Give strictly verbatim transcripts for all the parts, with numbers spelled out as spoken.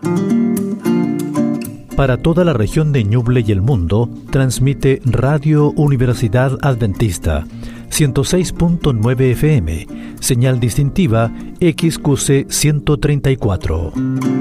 Para toda la región de Ñuble y el mundo, transmite Radio Universidad Adventista, ciento seis punto nueve F M, señal distintiva X Q C ciento treinta y cuatro.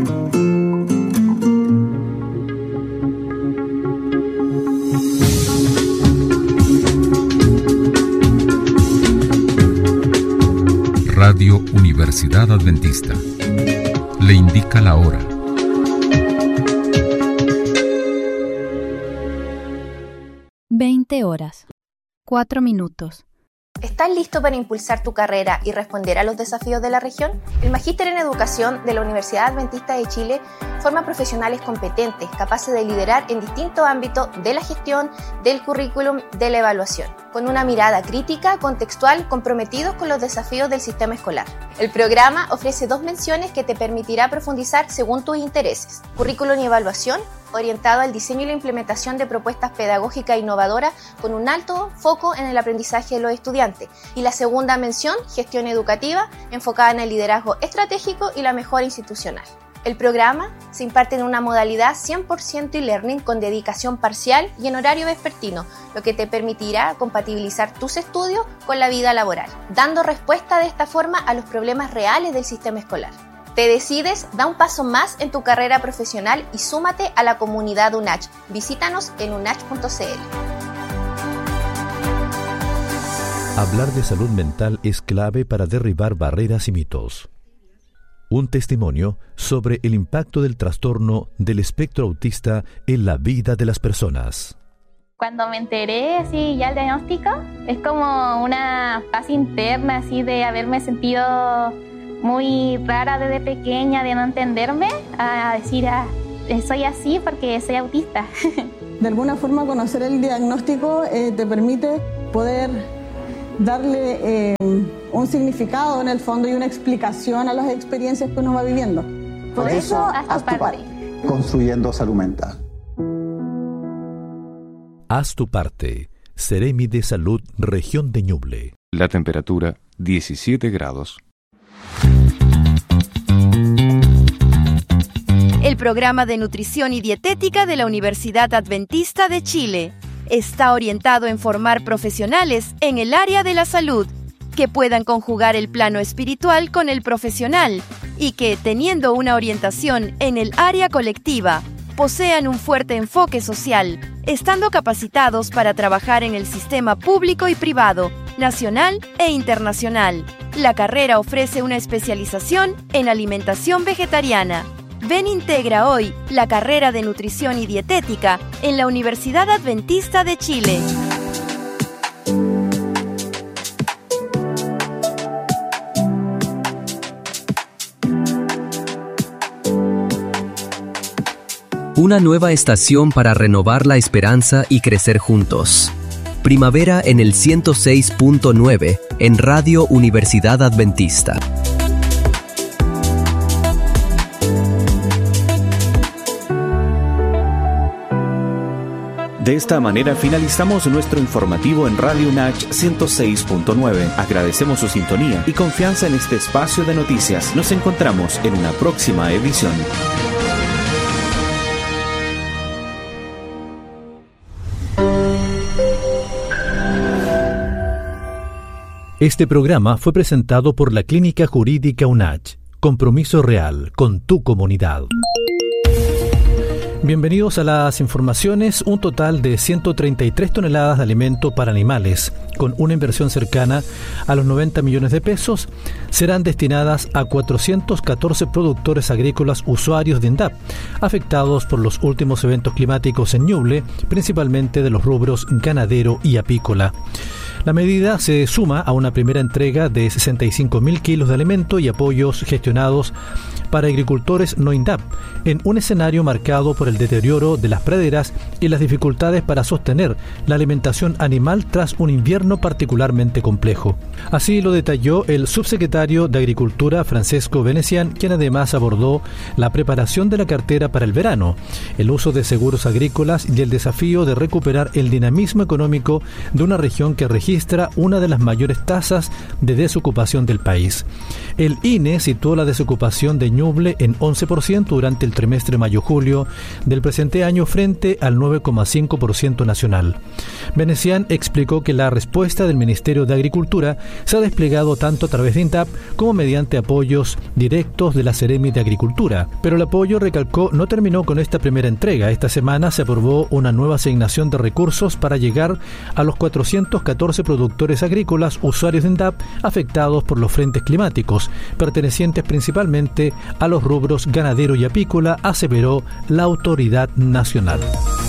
Radio Universidad Adventista le indica la hora. veinte horas, cuatro minutos. ¿Estás listo para impulsar tu carrera y responder a los desafíos de la región? El Magíster en Educación de la Universidad Adventista de Chile forma profesionales competentes, capaces de liderar en distintos ámbitos de la gestión, del currículum, de la evaluación, con una mirada crítica, contextual, comprometidos con los desafíos del sistema escolar. El programa ofrece dos menciones que te permitirá profundizar según tus intereses: currículum y evaluación, orientado al diseño y la implementación de propuestas pedagógicas innovadoras con un alto foco en el aprendizaje de los estudiantes. Y la segunda mención, gestión educativa, enfocada en el liderazgo estratégico y la mejora institucional. El programa se imparte en una modalidad cien por ciento e-learning con dedicación parcial y en horario vespertino, lo que te permitirá compatibilizar tus estudios con la vida laboral, dando respuesta de esta forma a los problemas reales del sistema escolar. ¿Te decides? Da un paso más en tu carrera profesional y súmate a la comunidad UNACH. Visítanos en unach punto c l. Hablar de salud mental es clave para derribar barreras y mitos. Un testimonio sobre el impacto del trastorno del espectro autista en la vida de las personas. Cuando me enteré así ya el diagnóstico, es como una paz interna así de haberme sentido muy rara desde pequeña, de no entenderme, a decir, ah, soy así porque soy autista. De alguna forma conocer el diagnóstico eh, te permite poder darle eh, un significado en el fondo y una explicación a las experiencias que uno va viviendo. Por, Por eso, eso, haz tu parte. Construyendo salud mental. Haz tu parte. Seremi de Salud, Región de Ñuble. La temperatura diecisiete grados. El programa de nutrición y dietética de la Universidad Adventista de Chile está orientado en formar profesionales en el área de la salud que puedan conjugar el plano espiritual con el profesional y que, teniendo una orientación en el área colectiva, posean un fuerte enfoque social, estando capacitados para trabajar en el sistema público y privado, nacional e internacional. La carrera ofrece una especialización en alimentación vegetariana. Ven, integra hoy la carrera de nutrición y dietética en la Universidad Adventista de Chile. Una nueva estación para renovar la esperanza y crecer juntos. Primavera en el ciento seis punto nueve en Radio Universidad Adventista. De esta manera finalizamos nuestro informativo en Radio UNACH ciento seis punto nueve. Agradecemos su sintonía y confianza en este espacio de noticias. Nos encontramos en una próxima edición. Este programa fue presentado por la Clínica Jurídica UNACH. Compromiso real con tu comunidad. Bienvenidos a las informaciones. Un total de ciento treinta y tres toneladas de alimento para animales, con una inversión cercana a los noventa millones de pesos, serán destinadas a cuatrocientos catorce productores agrícolas usuarios de INDAP, afectados por los últimos eventos climáticos en Ñuble, principalmente de los rubros ganadero y apícola. La medida se suma a una primera entrega de sesenta y cinco mil kilos de alimento y apoyos gestionados para agricultores no INDAP, en un escenario marcado por el deterioro de las praderas y las dificultades para sostener la alimentación animal tras un invierno particularmente complejo. Así lo detalló el subsecretario de Agricultura, Francesco Venecian, quien además abordó la preparación de la cartera para el verano, el uso de seguros agrícolas y el desafío de recuperar el dinamismo económico de una región que registra registra una de las mayores tasas de desocupación del país. El I N E situó la desocupación de Ñuble en once por ciento durante el trimestre mayo-julio del presente año frente al nueve coma cinco por ciento nacional. Venecián explicó que la respuesta del Ministerio de Agricultura se ha desplegado tanto a través de INDAP como mediante apoyos directos de la Seremi de Agricultura. Pero el apoyo, recalcó, no terminó con esta primera entrega. Esta semana se aprobó una nueva asignación de recursos para llegar a los cuatrocientos catorce productores agrícolas usuarios de INDAP afectados por los frentes climáticos, pertenecientes principalmente a los rubros ganadero y apícola, aseveró la autoridad nacional.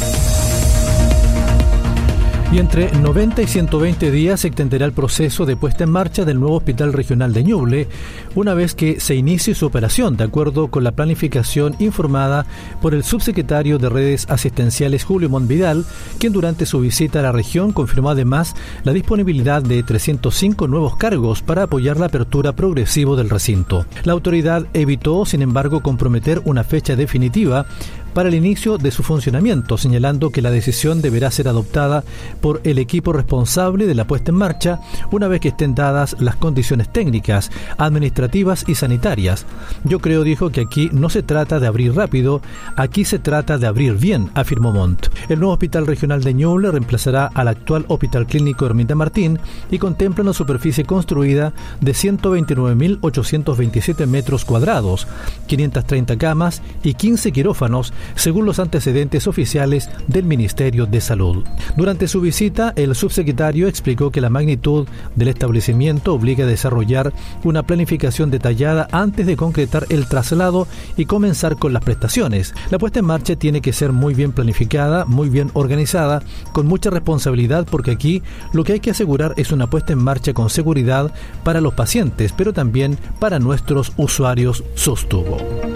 Y entre noventa y ciento veinte días se extenderá el proceso de puesta en marcha del nuevo Hospital Regional de Ñuble, una vez que se inicie su operación, de acuerdo con la planificación informada por el subsecretario de Redes Asistenciales Julio Monvidal, quien durante su visita a la región confirmó además la disponibilidad de trescientos cinco nuevos cargos para apoyar la apertura progresiva del recinto. La autoridad evitó, sin embargo, comprometer una fecha definitiva para el inicio de su funcionamiento, señalando que la decisión deberá ser adoptada por el equipo responsable de la puesta en marcha una vez que estén dadas las condiciones técnicas, administrativas y sanitarias. Yo creo, dijo, que aquí no se trata de abrir rápido, aquí se trata de abrir bien, afirmó Montt. El nuevo Hospital Regional de Ñuble reemplazará al actual Hospital Clínico Ermita Martín y contempla una superficie construida de ciento veintinueve mil ochocientos veintisiete metros cuadrados, quinientas treinta camas y quince quirófanos, según los antecedentes oficiales del Ministerio de Salud. Durante su visita, el subsecretario explicó que la magnitud del establecimiento obliga a desarrollar una planificación detallada antes de concretar el traslado y comenzar con las prestaciones. La puesta en marcha tiene que ser muy bien planificada, muy bien organizada, con mucha responsabilidad, porque aquí lo que hay que asegurar es una puesta en marcha con seguridad para los pacientes, pero también para nuestros usuarios, sostuvo.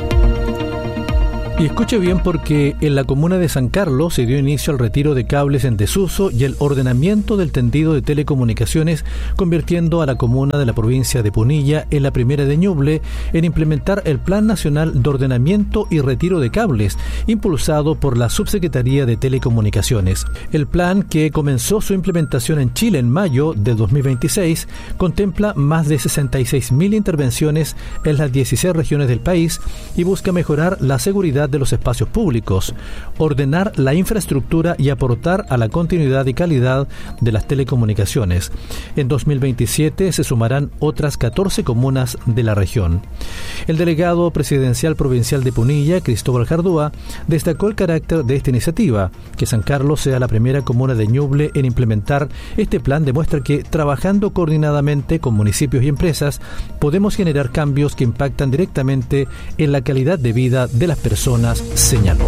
Y escuche bien, porque en la comuna de San Carlos se dio inicio al retiro de cables en desuso y el ordenamiento del tendido de telecomunicaciones, convirtiendo a la comuna de la provincia de Punilla en la primera de Ñuble en implementar el Plan Nacional de Ordenamiento y Retiro de Cables, impulsado por la Subsecretaría de Telecomunicaciones. El plan, que comenzó su implementación en Chile en mayo de dos mil veintiséis, contempla más de sesenta y seis mil intervenciones en las dieciséis regiones del país y busca mejorar la seguridad de los espacios públicos, ordenar la infraestructura y aportar a la continuidad y calidad de las telecomunicaciones. En dos mil veintisiete se sumarán otras catorce comunas de la región. El delegado presidencial provincial de Punilla, Cristóbal Jardúa, destacó el carácter de esta iniciativa. Que San Carlos sea la primera comuna de Ñuble en implementar este plan demuestra que, trabajando coordinadamente con municipios y empresas, podemos generar cambios que impactan directamente en la calidad de vida de las personas, señaló.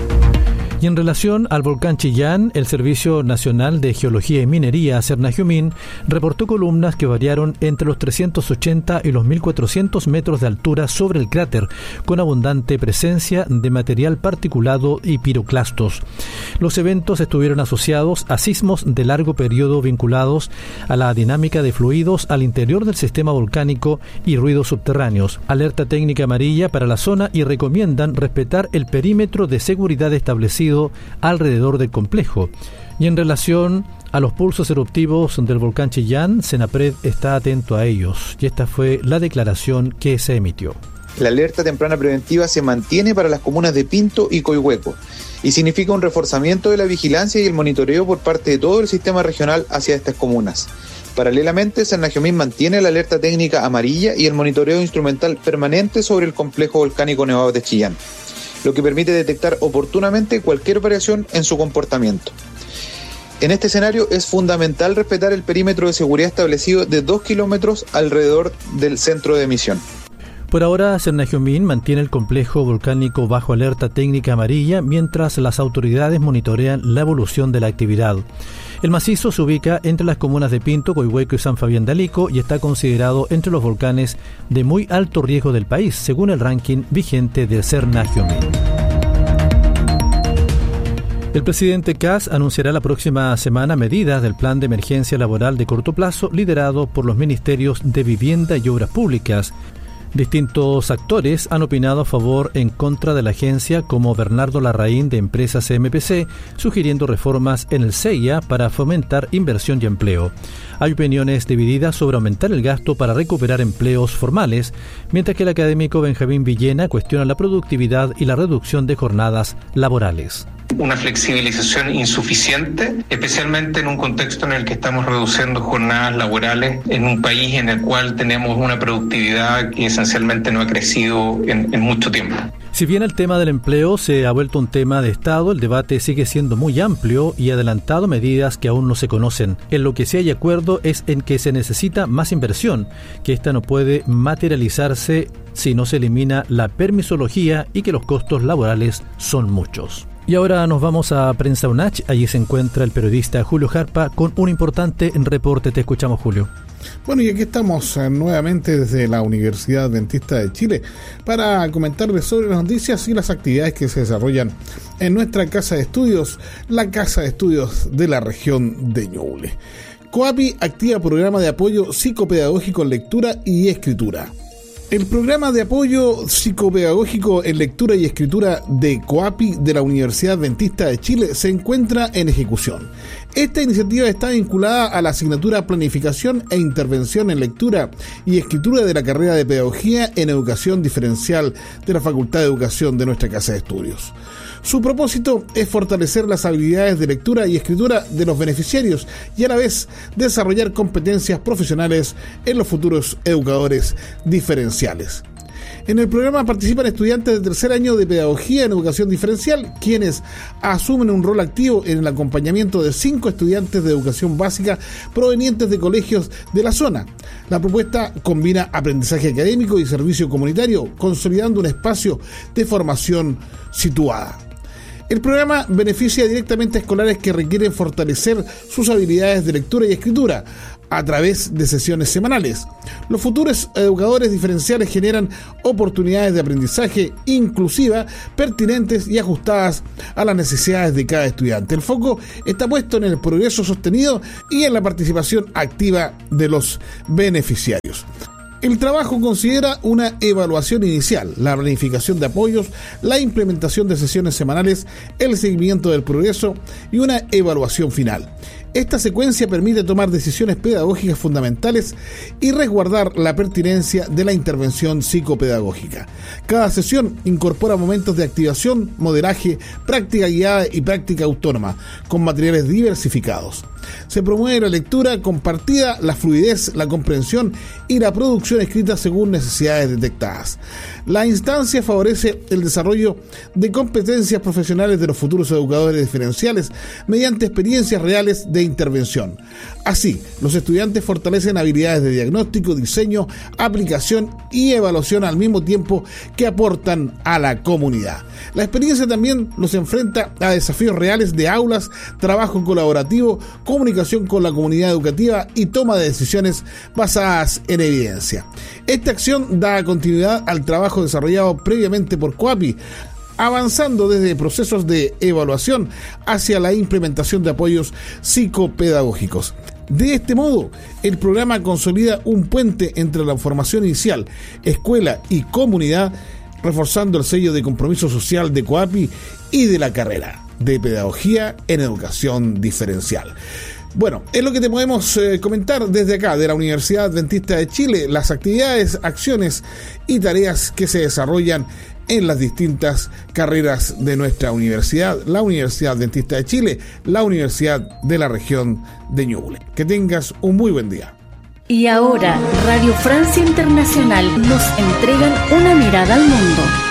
Y en relación al volcán Chillán, el Servicio Nacional de Geología y Minería, Cernagiumín, reportó columnas que variaron entre los trescientos ochenta y los mil cuatrocientos metros de altura sobre el cráter, con abundante presencia de material particulado y piroclastos. Los eventos estuvieron asociados a sismos de largo periodo vinculados a la dinámica de fluidos al interior del sistema volcánico y ruidos subterráneos. Alerta técnica amarilla para la zona y recomiendan respetar el perímetro de seguridad establecido alrededor del complejo. Y en relación a los pulsos eruptivos del volcán Chillán, Senapred está atento a ellos, y esta fue la declaración que se emitió. La alerta temprana preventiva se mantiene para las comunas de Pinto y Coihueco y significa un reforzamiento de la vigilancia y el monitoreo por parte de todo el sistema regional hacia estas comunas. Paralelamente, Cernagiumín mantiene la alerta técnica amarilla y el monitoreo instrumental permanente sobre el complejo volcánico Nevado de Chillán, lo que permite detectar oportunamente cualquier variación en su comportamiento. En este escenario es fundamental respetar el perímetro de seguridad establecido de dos kilómetros alrededor del centro de emisión. Por ahora, Cernagiumín mantiene el complejo volcánico bajo alerta técnica amarilla mientras las autoridades monitorean la evolución de la actividad. El macizo se ubica entre las comunas de Pinto, Coihueco y San Fabián de Alico y está considerado entre los volcanes de muy alto riesgo del país, según el ranking vigente de Cernagiumín. El presidente Kast anunciará la próxima semana medidas del plan de emergencia laboral de corto plazo liderado por los ministerios de Vivienda y Obras Públicas. Distintos actores han opinado a favor en contra de la agencia, como Bernardo Larraín de Empresas M P C, sugiriendo reformas en el C E I A para fomentar inversión y empleo. Hay opiniones divididas sobre aumentar el gasto para recuperar empleos formales, mientras que el académico Benjamín Villena cuestiona la productividad y la reducción de jornadas laborales. Una flexibilización insuficiente, especialmente en un contexto en el que estamos reduciendo jornadas laborales en un país en el cual tenemos una productividad que esencialmente no ha crecido en, en mucho tiempo. Si bien el tema del empleo se ha vuelto un tema de Estado, el debate sigue siendo muy amplio y ha adelantado medidas que aún no se conocen. En lo que sí hay acuerdo es en que se necesita más inversión, que esta no puede materializarse si no se elimina la permisología y que los costos laborales son muchos. Y ahora nos vamos a Prensa UNACH. Allí se encuentra el periodista Julio Jarpa con un importante reporte. Te escuchamos, Julio. Bueno, y aquí estamos eh, nuevamente desde la Universidad Adventista de Chile para comentarles sobre las noticias y las actividades que se desarrollan en nuestra casa de estudios, la Casa de Estudios de la región de Ñuble. COAPI activa programa de apoyo psicopedagógico en lectura y escritura. El programa de apoyo psicopedagógico en lectura y escritura de COAPI de la Universidad Adventista de Chile se encuentra en ejecución. Esta iniciativa está vinculada a la asignatura Planificación e Intervención en Lectura y Escritura de la carrera de Pedagogía en Educación Diferencial de la Facultad de Educación de nuestra Casa de Estudios. Su propósito es fortalecer las habilidades de lectura y escritura de los beneficiarios y a la vez desarrollar competencias profesionales en los futuros educadores diferenciales. En el programa participan estudiantes de tercer año de Pedagogía en Educación Diferencial, quienes asumen un rol activo en el acompañamiento de cinco estudiantes de educación básica provenientes de colegios de la zona. La propuesta combina aprendizaje académico y servicio comunitario, consolidando un espacio de formación situada. El programa beneficia directamente a escolares que requieren fortalecer sus habilidades de lectura y escritura a través de sesiones semanales. Los futuros educadores diferenciales generan oportunidades de aprendizaje inclusiva, pertinentes y ajustadas a las necesidades de cada estudiante. El foco está puesto en el progreso sostenido y en la participación activa de los beneficiarios. El trabajo considera una evaluación inicial, la planificación de apoyos, la implementación de sesiones semanales, el seguimiento del progreso y una evaluación final. Esta secuencia permite tomar decisiones pedagógicas fundamentales y resguardar la pertinencia de la intervención psicopedagógica. Cada sesión incorpora momentos de activación, modelaje, práctica guiada y práctica autónoma, con materiales diversificados. Se promueve la lectura compartida, la fluidez, la comprensión y la producción escrita según necesidades detectadas. La instancia favorece el desarrollo de competencias profesionales de los futuros educadores diferenciales mediante experiencias reales de intervención. Así, los estudiantes fortalecen habilidades de diagnóstico, diseño, aplicación y evaluación al mismo tiempo que aportan a la comunidad. La experiencia también los enfrenta a desafíos reales de aulas, trabajo colaborativo, comunicación con la comunidad educativa y toma de decisiones basadas en evidencia. Esta acción da continuidad al trabajo desarrollado previamente por COAPI, avanzando desde procesos de evaluación hacia la implementación de apoyos psicopedagógicos. De este modo, el programa consolida un puente entre la formación inicial, escuela y comunidad, reforzando el sello de compromiso social de COAPI y de la carrera de Pedagogía en Educación Diferencial. Bueno, es lo que te podemos eh, comentar desde acá, de la Universidad Adventista de Chile, las actividades, acciones y tareas que se desarrollan en las distintas carreras de nuestra universidad, la Universidad Adventista de Chile, la Universidad de la región de Ñuble. Que tengas un muy buen día. Y ahora, Radio Francia Internacional nos entregan una mirada al mundo.